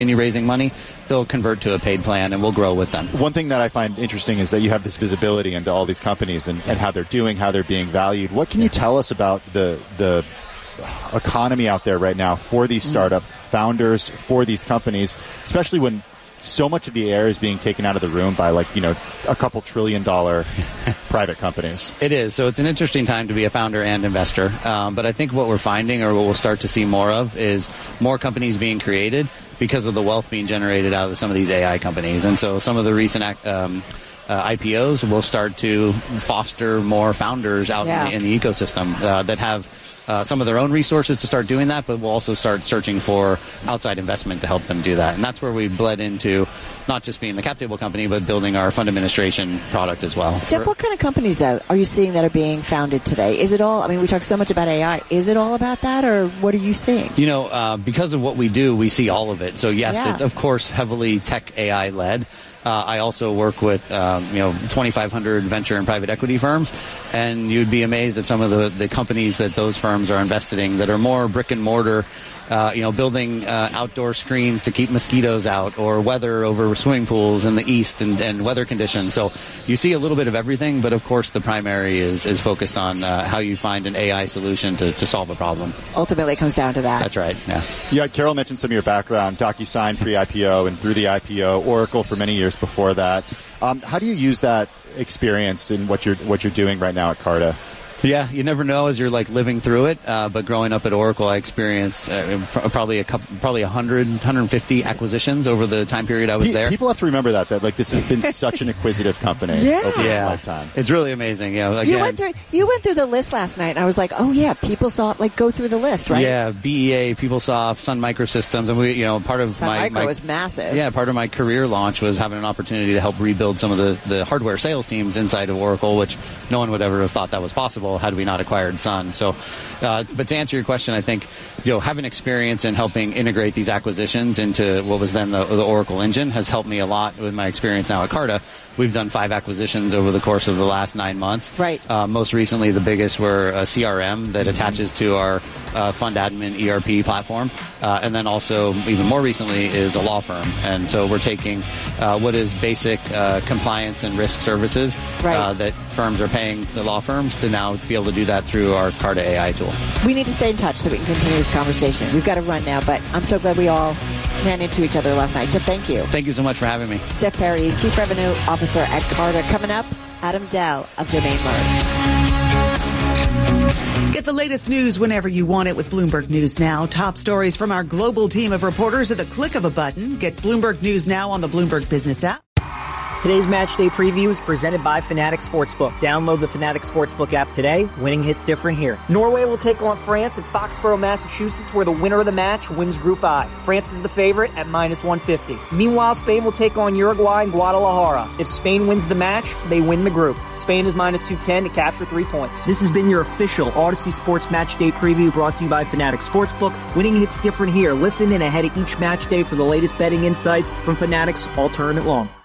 continue raising money, they'll convert to a paid plan and we'll grow with them. One thing that I find interesting is that you have this visibility into all these companies and how they're doing, how they're being valued. What can you tell us about the economy out there right now for these startup founders, for these companies, especially when so much of the air is being taken out of the room by a couple $1 trillion private companies? It is. So it's an interesting time to be a founder and investor. But I think what we're finding, or what we'll start to see more of, is more companies being created because of the wealth being generated out of some of these AI companies. And so some of the recent IPOs will start to foster more founders out in the ecosystem that have some of their own resources to start doing that, but we'll also start searching for outside investment to help them do that. And that's where we bled into not just being the cap table company, but building our fund administration product as well. Jeff, what kind of companies are you seeing that are being founded today? Is it all, we talk so much about AI. Is it all about that, or what are you seeing? Because of what we do, we see all of it. So yes, it's of course heavily tech AI led. I also work with 2,500 venture and private equity firms, and you'd be amazed at some of the companies that those firms are invested in that are more brick and mortar, building outdoor screens to keep mosquitoes out, or weather over swimming pools in the east and weather conditions. So you see a little bit of everything, but of course the primary is focused on how you find an AI solution to solve a problem. Ultimately it comes down to that. That's right, yeah. Yeah, Carol mentioned some of your background, DocuSign pre-IPO and through the IPO, Oracle for many years before that. How do you use that experience in what you're doing right now at Carta? Yeah, you never know as you're living through it. But growing up at Oracle, I experienced probably 100, 150 acquisitions over the time period I was there. People have to remember that this has been such an acquisitive company over its lifetime. It's really amazing. You went through the list last night, and I was like, oh yeah, PeopleSoft, go through the list, right? Yeah, BEA, PeopleSoft, Sun Microsystems, and part of Sun Micro was massive. Yeah, part of my career launch was having an opportunity to help rebuild some of the hardware sales teams inside of Oracle, which no one would ever have thought that was possible had we not acquired Sun. So, but to answer your question, I think having experience in helping integrate these acquisitions into what was then the Oracle engine has helped me a lot with my experience now at Carta. We've done 5 acquisitions over the course of the last 9 months. Right. Most recently, the biggest were a CRM that attaches to our fund admin ERP platform. And then also, even more recently, is a law firm. And so we're taking what is basic compliance and risk services that firms are paying the law firms to now be able to do that through our Carta AI tool. We need to stay in touch so we can continue this conversation. We've got to run now, but I'm so glad we all ran into each other last night. Jeff, thank you. Thank you so much for having me. Jeff Perry is Chief Revenue Officer at Carta. Coming up, Adam Dell of Domain Learn. Get the latest news whenever you want it with Bloomberg News Now. Top stories from our global team of reporters at the click of a button. Get Bloomberg News Now on the Bloomberg Business app. Today's Match Day preview is presented by Fanatics Sportsbook. Download the Fanatics Sportsbook app today. Winning hits different here. Norway will take on France at Foxborough, Massachusetts, where the winner of the match wins Group I. France is the favorite at -150. Meanwhile, Spain will take on Uruguay in Guadalajara. If Spain wins the match, they win the group. Spain is -210 to capture 3 points. This has been your official Odyssey Sports Match Day preview brought to you by Fanatics Sportsbook. Winning hits different here. Listen in ahead of each match day for the latest betting insights from Fanatics all tournament long.